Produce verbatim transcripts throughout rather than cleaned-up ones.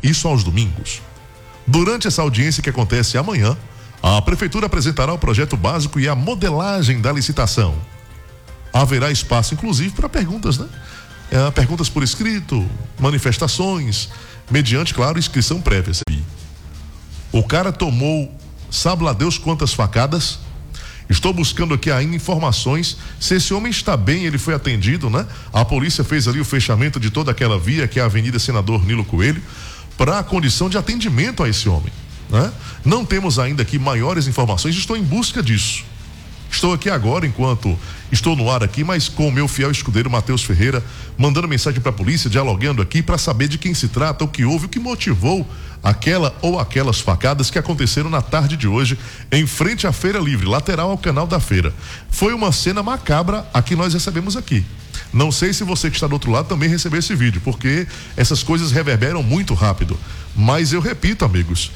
Isso aos domingos. Durante essa audiência que acontece amanhã, a Prefeitura apresentará o projeto básico e a modelagem da licitação. Haverá espaço, inclusive, para perguntas, né? É, perguntas por escrito, manifestações, mediante, claro, inscrição prévia. O cara tomou, sabe lá Deus quantas facadas? Estou buscando aqui ainda informações se esse homem está bem, ele foi atendido, né? A polícia fez ali o fechamento de toda aquela via, que é a Avenida Senador Nilo Coelho, para a condição de atendimento a esse homem, né? Não temos ainda aqui maiores informações, estou em busca disso. Estou aqui agora, enquanto estou no ar aqui, mas com o meu fiel escudeiro Matheus Ferreira, mandando mensagem para a polícia, dialogando aqui para saber de quem se trata, o que houve, o que motivou aquela ou aquelas facadas que aconteceram na tarde de hoje, em frente à Feira Livre, lateral ao canal da feira. Foi uma cena macabra a que nós recebemos aqui. Não sei se você que está do outro lado também recebeu esse vídeo, porque essas coisas reverberam muito rápido. Mas eu repito, amigos,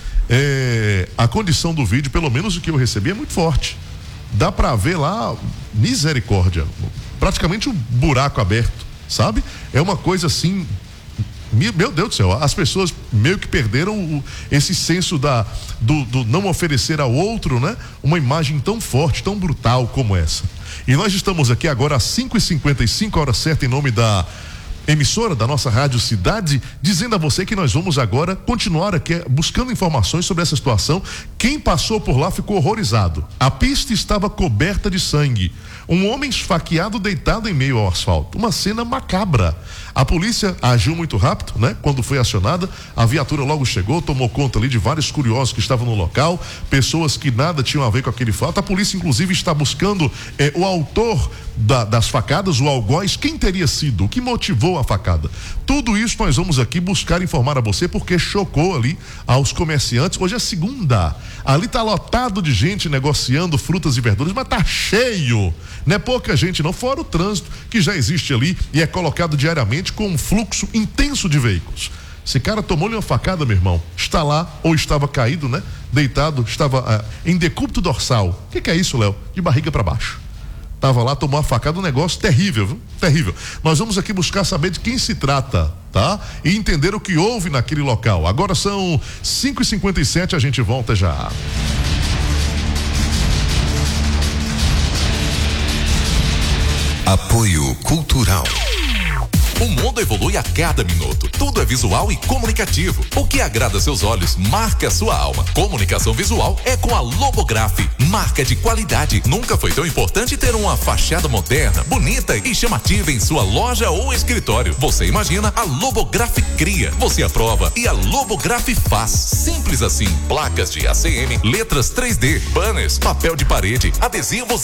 é, a condição do vídeo, pelo menos o que eu recebi, é muito forte. Dá pra ver lá, misericórdia, praticamente um buraco aberto, sabe? É uma coisa assim, meu Deus do céu, as pessoas meio que perderam o, esse senso da, do, do não oferecer ao outro, né? Uma imagem tão forte, tão brutal como essa. E nós estamos aqui agora às cinco e cinquenta e cinco, hora certa, em nome da emissora da nossa Rádio Cidade, dizendo a você que nós vamos agora continuar aqui buscando informações sobre essa situação. Quem passou por lá ficou horrorizado. A pista estava coberta de sangue. Um homem esfaqueado deitado em meio ao asfalto. Uma cena macabra. A polícia agiu muito rápido, né? Quando foi acionada, a viatura logo chegou, tomou conta ali de vários curiosos que estavam no local, pessoas que nada tinham a ver com aquele fato. A polícia, inclusive, está buscando eh, o autor da, das facadas, o algoz, quem teria sido, o que motivou a facada. Tudo isso nós vamos aqui buscar informar a você, porque chocou ali aos comerciantes. Hoje é segunda, ali tá lotado de gente negociando frutas e verduras, mas tá cheio, não é pouca gente não, fora o trânsito que já existe ali e é colocado diariamente com um fluxo intenso de veículos. Esse cara tomou-lhe uma facada, meu irmão, está lá, ou estava caído, né? Deitado, estava ah, em decúbito dorsal. O que, que é isso, Léo? De barriga para baixo. Tava lá, tomou uma facada, um negócio terrível, viu? Terrível. Nós vamos aqui buscar saber de quem se trata, tá? E entender o que houve naquele local. Agora são cinco e cinquenta e sete, a gente volta já. Apoio Cultural. O mundo evolui a cada minuto. Tudo é visual e comunicativo. O que agrada seus olhos, marca sua alma. Comunicação visual é com a Lobograph. Marca de qualidade. Nunca foi tão importante ter uma fachada moderna, bonita e chamativa em sua loja ou escritório. Você imagina, a Lobograph cria. Você aprova e a Lobograph faz. Simples assim. Placas de A C M, letras três D, banners, papel de parede, adesivos